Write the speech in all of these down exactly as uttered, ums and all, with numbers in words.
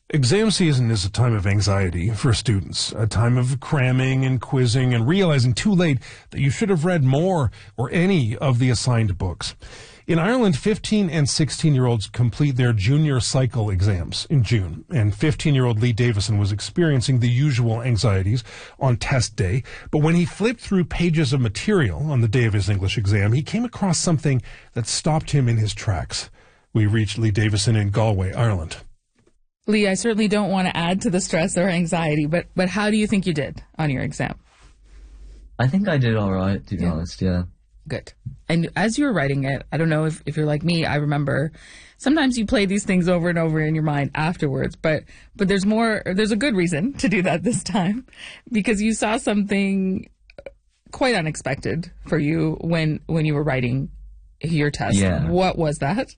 Exam season is a time of anxiety for students, a time of cramming and quizzing and realizing too late that you should have read more or any of the assigned books. In Ireland, fifteen and sixteen-year-olds complete their junior cycle exams in June, and fifteen-year-old Lee Davison was experiencing the usual anxieties on test day. But when he flipped through pages of material on the day of his English exam, he came across something that stopped him in his tracks. We reached Lee Davison in Galway, Ireland. Lee, I certainly don't want to add to the stress or anxiety, but but how do you think you did on your exam? I think I did all right, to be Yeah. honest, yeah. Good. And as you were writing it, I don't know if, if you're like me, I remember sometimes you play these things over and over in your mind afterwards, but but there's more, there's a good reason to do that this time, because you saw something quite unexpected for you when when you were writing your test. Yeah. What was that?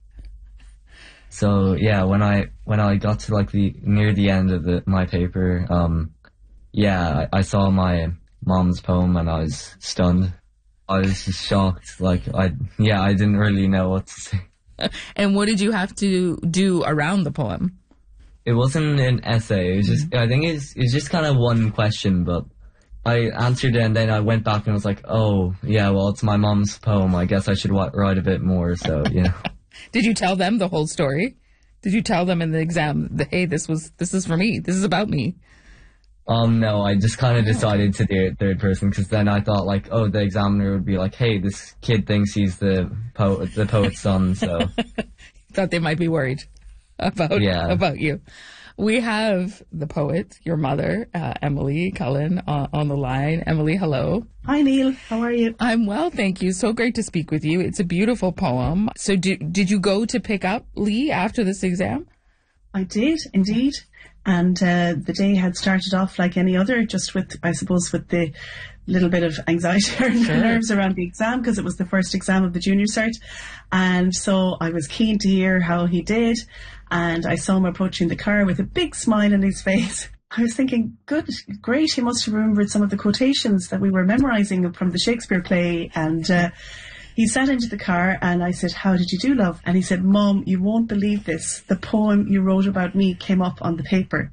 So yeah, when I when I got to like the near the end of the my paper, um, yeah, I, I saw my mom's poem and I was stunned. I was just shocked. Like I, yeah, I didn't really know what to say. And what did you have to do around the poem? It wasn't an essay. It was just, I think it's it's just kind of one question, but I answered it and then I went back and was like, oh yeah, well it's my mom's poem. I guess I should wa- write a bit more. So you know. Did you tell them the whole story? Did you tell them in the exam that, hey, this was this is for me. This is about me? Um, no, I just kind of decided to do it third person because then I thought like, oh, the examiner would be like, hey, this kid thinks he's the poet, the poet's son, so. Thought they might be worried about Yeah. about you. We have the poet, your mother, uh, Emily Cullen, uh, on the line. Emily, hello. Hi, Neil. How are you? I'm well, thank you. So great to speak with you. It's a beautiful poem. So did, did you go to pick up Lee after this exam? I did, indeed. And uh, the day had started off like any other, just with, I suppose, with the little bit of anxiety or Sure. nerves around the exam, because it was the first exam of the junior cert. And so I was keen to hear how he did. And I saw him approaching the car with a big smile on his face. I was thinking, good, great, he must have remembered some of the quotations that we were memorising from the Shakespeare play. And uh, he sat into the car and I said, how did you do, love? And he said, Mom, you won't believe this. The poem you wrote about me came up on the paper.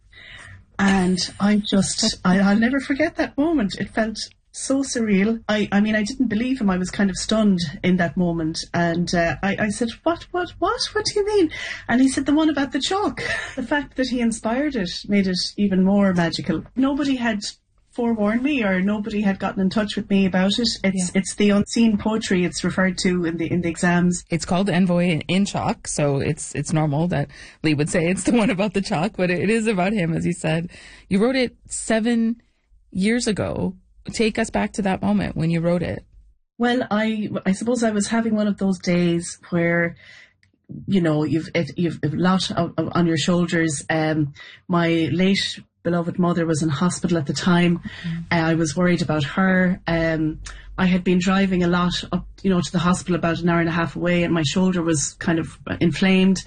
And I just, I, I'll never forget that moment. It felt so surreal. I, I mean, I didn't believe him. I was kind of stunned in that moment. And uh, I, I said, what, what, what? What do you mean? And he said, the one about the chalk. The fact that he inspired it made it even more magical. Nobody had forewarned me or nobody had gotten in touch with me about it. It's Yeah. it's the unseen poetry it's referred to in the in the exams. It's called Envoy in, in Chalk, so it's it's normal that Lee would say it's the one about the chalk, but it is about him, as he said. You wrote it seven years ago. Take us back to that moment when you wrote it. Well, I I suppose I was having one of those days where, you know, you've it, you've a lot of, of, on your shoulders. Um, my late beloved mother was in hospital at the time. Mm-hmm. Uh, I was worried about her. Um, I had been driving a lot up, you know, to the hospital about an hour and a half away, and my shoulder was kind of inflamed.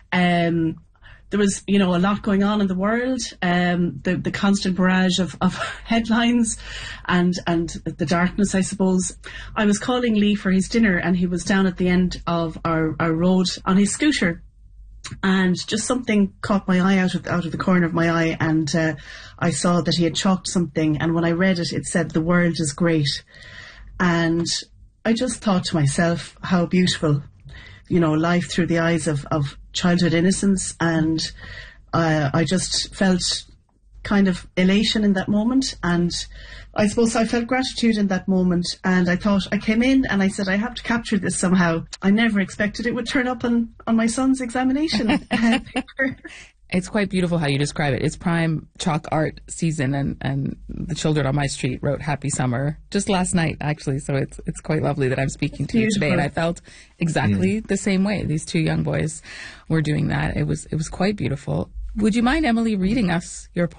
Um, there was, you know, a lot going on in the world. Um, the the constant barrage of, of headlines, and and the darkness, I suppose. I was calling Lee for his dinner, and he was down at the end of our, our road on his scooter. And just something caught my eye out of out of the corner of my eye, and uh, I saw that he had chalked something. And when I read it, it said, "The world is great." And I just thought to myself, how beautiful, you know, life through the eyes of, of childhood innocence. And uh, I just felt kind of elation in that moment. And I suppose I felt gratitude in that moment. And I thought, I came in and I said, I have to capture this somehow. I never expected it would turn up on, on my son's examination uh, paper. It's quite beautiful how you describe it. It's prime chalk art season, and, and the children on my street wrote Happy Summer just last night, actually. So it's it's quite lovely that I'm speaking to Beautiful. you today. And I felt exactly Yeah. the same way. These two young boys were doing that. It was it was quite beautiful. Would you mind, Emily, reading us your poem?